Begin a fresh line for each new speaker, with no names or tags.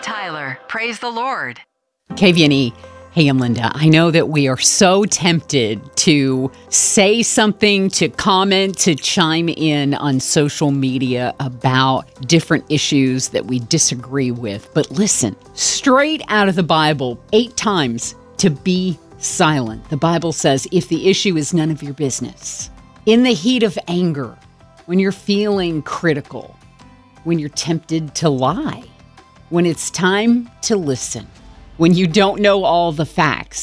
Tyler. Praise the Lord.
KVNE. Hey, I'm Linda. I know that we are so tempted to say something, to comment, to chime in on social media about different issues that we disagree with. But listen, straight out of the Bible, 8 times to be silent. The Bible says, if the issue is none of your business, in the heat of anger, when you're feeling critical, when you're tempted to lie, when it's time to listen, when you don't know all the facts,